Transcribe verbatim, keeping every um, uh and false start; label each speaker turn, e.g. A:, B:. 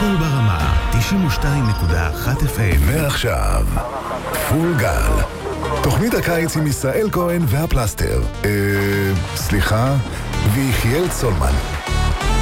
A: הכל ברמה, תשעים ושתיים נקודה אחת אף אם.
B: ועכשיו, פול גל. תוכנית הקיץ עם ישראל כהן והפלסטר. אה, סליחה, ויחיאל צולמן.